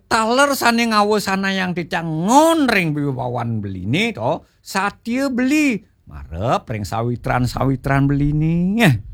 taler sane ngawusana yang dicangon ring biwawan beline to, satie beli. Marep ring sawitran beline.